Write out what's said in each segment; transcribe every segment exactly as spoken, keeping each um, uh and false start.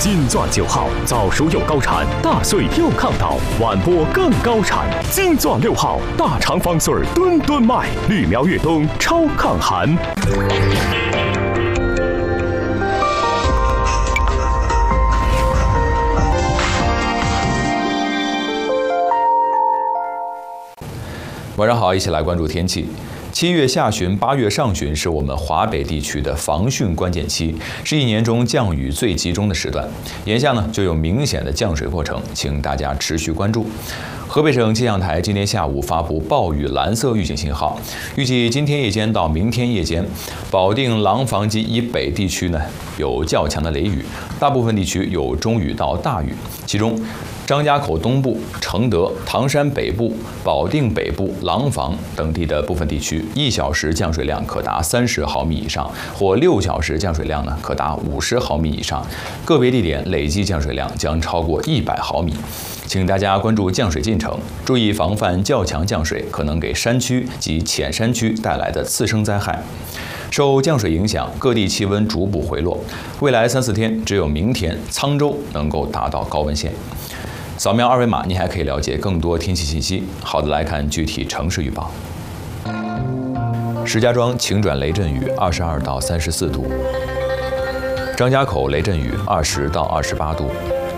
金钻九号，早熟又高产，大穗又抗倒，晚播更高产。金钻六号，大肠方穗吨吨卖，绿苗越冬超抗寒。 晚上好，一起来关注天气。七月下旬、八月上旬是我们华北地区的防汛关键期，是一年中降雨最集中的时段。眼下呢，就有明显的降水过程，请大家持续关注。河北省气象台今天下午发布暴雨蓝色预警信号，预计今天夜间到明天夜间，保定廊坊及以北地区呢有较强的雷雨，大部分地区有中雨到大雨，其中张家口东部、承德、唐山北部、保定北部、廊坊等地的部分地区，一小时降水量可达三十毫米以上，或六小时降水量呢可达五十毫米以上，个别地点累计降水量将超过一百毫米。请大家关注降水进程，注意防范较强降水可能给山区及浅山区带来的次生灾害。受降水影响，各地气温逐步回落，未来三四天只有明天沧州能够达到高温线。扫描二维码，你还可以了解更多天气信息。好的，来看具体城市预报。石家庄晴转雷阵雨，二十二到三十四度；张家口雷阵雨，二十到二十八度；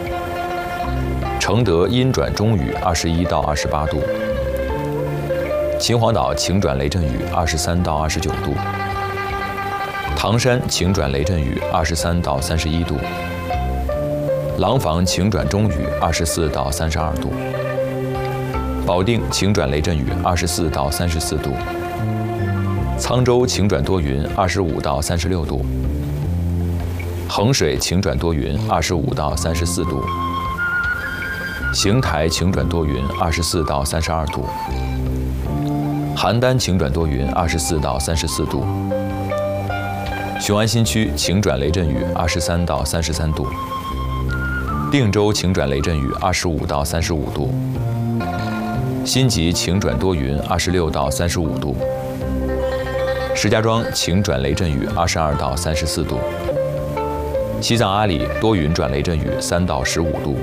承德阴转中雨，二十一到二十八度；秦皇岛晴转雷阵雨，二十三到二十九度；唐山晴转雷阵雨，二十三到三十一度。廊坊晴转中雨，二十四到三十二度；保定晴转雷阵雨，二十四到三十四度；沧州晴转多云，二十五到三十六度；衡水晴转多云，二十五到三十四度；邢台晴转多云，二十四到三十二度；邯郸晴转多云，二十四到三十四度；雄安新区晴转雷阵雨，二十三到三十三度。定州晴转雷阵雨，二十五到三十五度；新集晴转多云，二十六到三十五度；石家庄晴转雷阵雨，二十二到三十四度；西藏阿里多云转雷阵雨，三到十五度；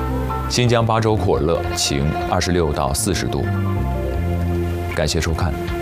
新疆巴州库尔勒晴，二十六到四十度。感谢收看。